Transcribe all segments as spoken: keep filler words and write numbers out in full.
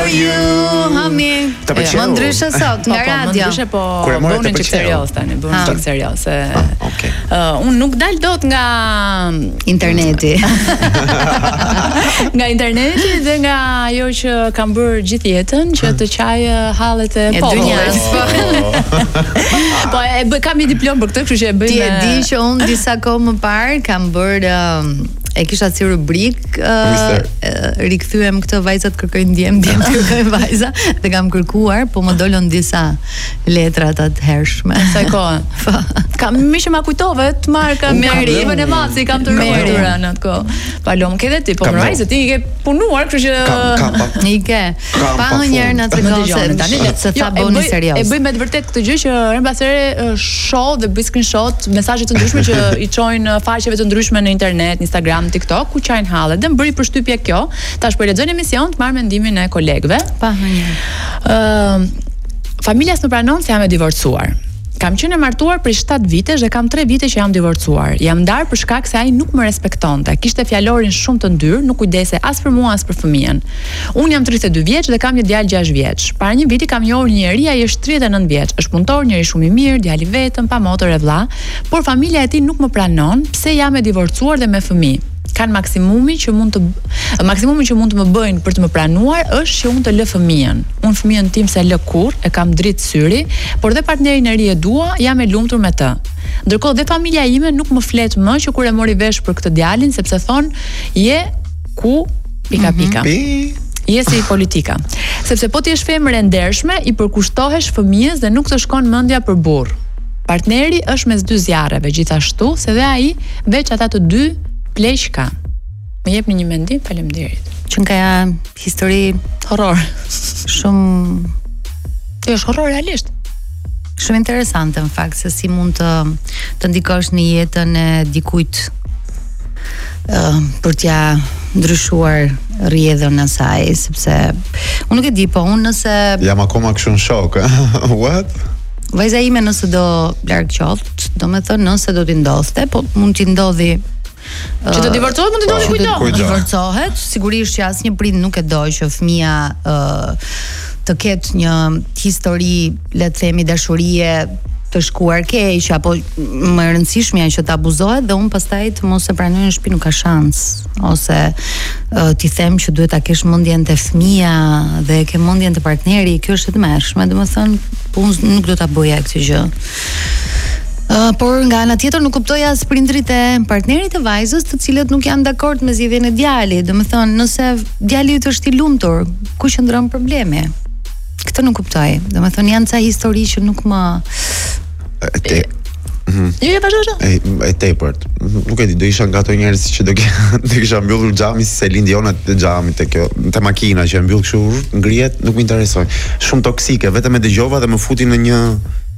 you? Hami. Më ndryshe sot nga radio. Më ndryshe po bënin çik serioz tani, bënin çik serioz se unë nuk dal dot nga interneti. Nga interneti dhe nga ajo që kam bërë gjithë jetën që të qaj hallet e popullit. Po e bëj kam një diplom për këtë, kështu që e bëj me. Ti e di që unë disa kohë më parë kam bërë e kisha si rubrik uh, rikthyem këtë vajzat kërkojnë ndjem, ndjem kërkojnë vajza dhe kam kërkuar, po më dolën disa letra të atëhershme. Sa kohë. Kam më që ma kujtove të marr kam arrimën e maci, kam të rritura në atë kohë. Palom, ke dhe ti, po më vajzë ti ke punuar, kështu që i ke. Pa një herë në atë kohë se tha bëni serioz. E bëj me të vërtet këtë gjë që rën pasere shoh dhe bëj screenshot mesazhe të ndryshme që i çojnë faqeve të ndryshme në internet, në Instagram, TikTok, ku qajnë hallet dhe më bëri përshtypje kjo. Tash po lexoj emision të marr mendimin e kolegëve. Pa një. Ëm familjas më pranon se jam e divorcuar. Kam qenë e martuar për shtat vitesh dhe kam tre vite që jam divorcuar. Jam ndarë për shkak se ai nuk më respektonte. Kishte fjalorin shumë të ndyrë, nuk kujdese as për mua as për fëmijën. Unë jam tridhjetë e dy vjeç dhe kam një djalë gjashtë vjeç. Para një viti kam njohur një njerëz, ai është tridhjetë e nëntë vjeç, është punëtor, njëri shumë i mirë, djalë i vetëm, pa motor e vëlla, por familja e tij nuk më pranon pse jam e divorcuar dhe me fëmijë. Kanë maksimumi që mund të maksimumi që mund të më bëjnë për të më pranuar është që unë të lë fëmijën. Unë fëmijën tim se lë kurr, e kam dritë syri, por dhe partnerin e ri e dua, jam e lumtur me të. Ndërkohë dhe familja ime nuk më flet më që kur e mori vesh për këtë djalin sepse thon je ku pika pika. Mm-hmm. Je si politika. Sepse po ti je femër e ndershme, i përkushtohesh fëmijës dhe nuk të shkon mendja për burr. Partneri është mes dy zjarreve gjithashtu, se dhe ai veç ata të dy pleq ka. Më jepni një mendim, faleminderit. Që ka histori horror. Shumë Jo, është horror realisht. Shumë interesante në fakt se si mund të të ndikosh në jetën e dikujt uh, për t'ja ndryshuar rrjedhën e saj, sepse unë nuk e di, po unë nëse jam akoma kështu në shok. What? Vajza ime nëse do larg qoftë, do me thënë nëse do t'i ndodhte, po mund t'i ndodhi që të divorcohet, mund t'i ndodhi kujto. Divorcohet, sigurisht që asnjë prind nuk e do që fëmia uh, të ketë një histori, le të themi, dashurie të shkuar keq, apo më e rëndësishmja që të abuzohet dhe unë pastaj të mos e pranoj në shtëpi nuk ka shans, ose uh, ti them që duhet ta kesh mendjen te fëmia dhe ke mendjen te partneri, kjo është e tmerrshme, domethënë po unë nuk do ta bëja këtë gjë. Uh, por nga ana tjetër nuk kuptoj as prindrit e partnerit të vajzës, të cilët nuk janë dakord me zgjedhjen e djalit. Domethënë, nëse djali yt është i lumtur, ku qëndron problemi? Këtë nuk kuptoj. Domethënë janë ca histori që nuk më e Jo, jo, vazhdo. E e tepërt. Nuk e di, do isha nga ato njerëz që do do kisha mbyllur xhamin si se lindi ona te xhami te kjo, te makina që e mbyll kështu, ngrihet, nuk më interesoj. Shumë toksike, vetëm e dëgjova dhe më futi në një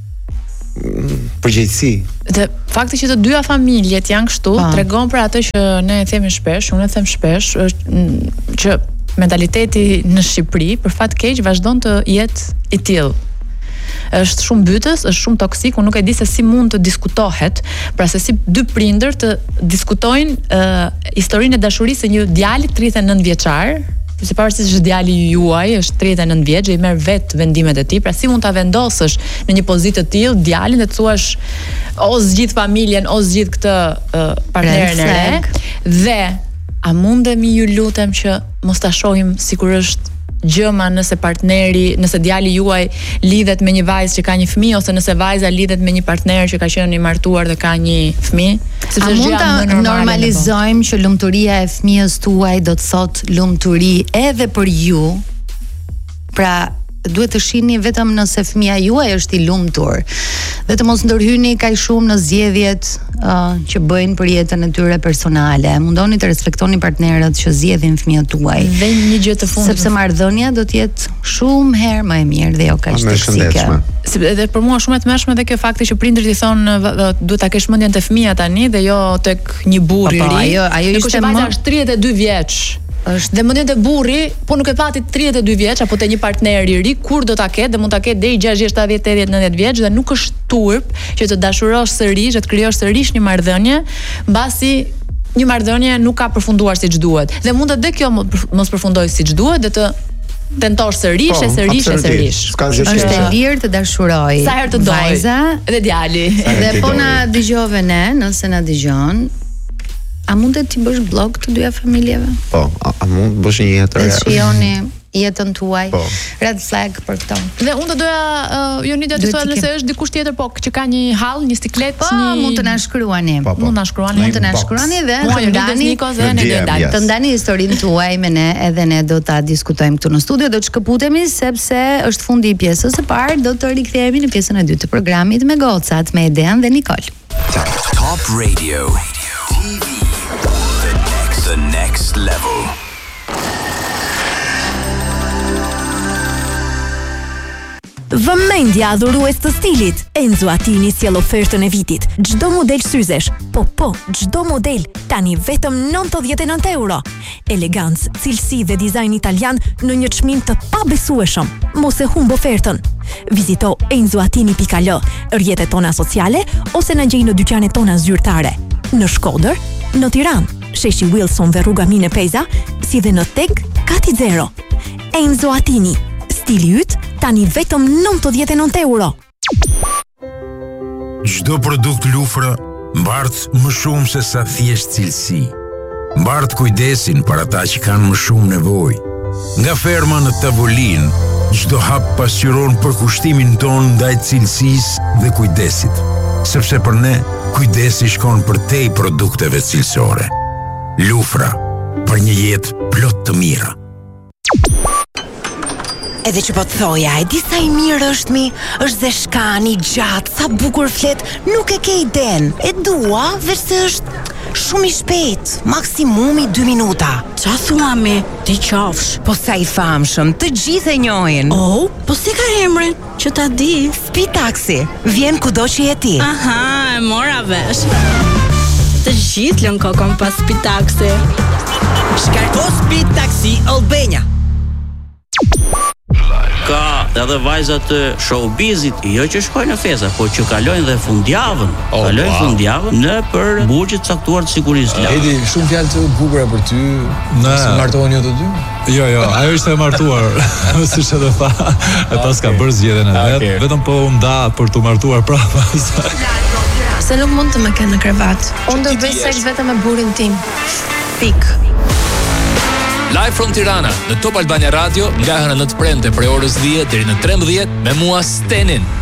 përgjegjësi. Dhe fakti që të dyja familjet janë kështu tregon për atë që ne e themi shpesh, unë e them shpesh, është që mentaliteti në Shqipëri për fat keq vazhdon të jetë i tillë. Është shumë bytës, është shumë toksik, unë nuk e di se si mund të diskutohet, pra se si dy prindër të diskutojnë uh, historinë e dashurisë së një djali tridhjetë e nëntë vjeçar, se pavarësisht që djali juaj është tridhjetë e nëntë vjeç, i merr vet vendimet e tij, pra si mund ta vendosësh në një pozitë të tillë djalin dhe të thuash o zgjidh familjen, o zgjidh këtë uh, partnerin e re, dhe a mundemi ju lutem që mos ta shohim sikur është gjëma nëse partneri, nëse djali juaj lidhet me një vajzë që ka një fëmijë ose nëse vajza lidhet me një partner që ka qenë i martuar dhe ka një fëmijë, sepse a mund ta normalizojmë që lumturia e fëmijës tuaj do të thotë lumturi edhe për ju? Pra duhet të shihni vetëm nëse fëmia juaj është i lumtur dhe të mos ndërhyni kaq shumë në zgjedhjet uh, që bëjnë për jetën e tyre personale. Mundoni të respektoni partnerët që zgjedhin fëmijët tuaj. Dhe një gjë të fundit, sepse marrëdhënia do të jetë shumë herë më e mirë dhe jo kaq toksike. Edhe për mua shumë e tmerrshme edhe kjo fakti që prindërit i thonë duhet ta kesh mendjen te fëmia tani dhe jo tek një burr i ri. Ajo ajo ishte më është tridhjetë e dy vjeç. Është dhe mendjen te burri, po nuk e pati tridhjetë e dy vjeç apo te një partner i ri, kur do ta ketë, dhe mund ta ketë deri gjashtëdhjetë, tetëdhjetë, tetëdhjetë, nëntëdhjetë vjeç dhe nuk është turp që të dashurosh sërish, të krijosh sërish një marrëdhënie, mbasi një marrëdhënie nuk ka përfunduar siç duhet. Dhe mund edhe kjo mos përfundojë siç duhet dhe të tentosh sërish, e sërish, e sërish. Është e lirë të dashuroj. Sa herë të doj. Vajza dhe djali. Dhe po na dëgjove ne, nëse na dëgjon, a mund të ti bësh blog të dyja familjeve? Po, a, a mund të bësh një jetë të re? Shijoni jetën tuaj. Po. Red flag për këto. Dhe unë të doja uh, Jonida të thoya nëse është dikush tjetër po që ka një hall, një siklet, po, një mund të na shkruani. Po, po. Mund na shkruani. Mund të na shkruani dhe të ndani të ndani historinë tuaj me ne, edhe ne do ta diskutojmë këtu në studio, do të shkëputemi sepse është fundi i pjesës së parë, do të rikthehemi në pjesën e dytë të programit me gocat, me Edean dhe Nikol. Top Radio. T V. The next, the next level. Vëmendja adhurues të stilit. Enzo Attini sjell ofertën e vitit. Çdo model syzesh, po po, çdo model tani vetëm nëntëdhjetë e nëntë euro. Elegancë, cilësi dhe dizajn italian në një çmim të pabesueshëm. Mos e humb ofertën. Vizito enzo attini pikë al, rrjetet tona sociale ose na gjej në dyqanet tona zyrtare. Në Shkodër, në Tiranë, sheshi Wilson dhe rruga Mine Peza, si dhe në Teg Kati Zero. Enzo Attini, stili yt tani vetëm nëntëdhjetë e nëntë euro. Çdo produkt Lufra mbart më shumë se sa thjesht cilësi. Mbart kujdesin për ata që kanë më shumë nevojë. Nga ferma në tavolinë, çdo hap pasqyron përkushtimin ton ndaj cilësisë dhe kujdesit. Sepse për ne, kujdesi shkon përtej produkteve cilësore. Lufra, për një jetë plot të mira. Edhe që po të thoja, e di sa i mirë është mi, është dhe shkani, gjatë, sa bukur flet, nuk e ke iden. E dua, veç se është shumë i shpejt, maksimumi dy minuta. Qa thua mi, ti qafsh? Po sa i famshëm, të gjithë e njohin. Oh, po si ka emrin, që ta di? Speed Taxi, vjen kudo që je ti. Aha, e mora vesh. Të gjithë lën kokon pas Speed Taxi. Shkarko Speed Taxi Albania. Ka edhe vajzat të showbizit, jo që shkojnë në festa, po që kalojnë dhe fundjavën, oh, kalojnë wow. fundjavën në për burgjet caktuar të sigurisë. Edi, shumë fjalë të bukura për ty. Ne martohen jo të dy? Jo, jo, ajo ishte e martuar, siç edhe tha, e pas ka bërë zgjedhjen e vet, okay. Vetëm po u nda për të martuar prapë. Se nuk mund të më kenë në krevat. Unë do bëj seks vetëm me burrin tim. Pik. Live from Tirana, në Top Albania Radio, nga hëna në të premte prej orës dhjetë deri në trembëdhjetë me mua Stenin.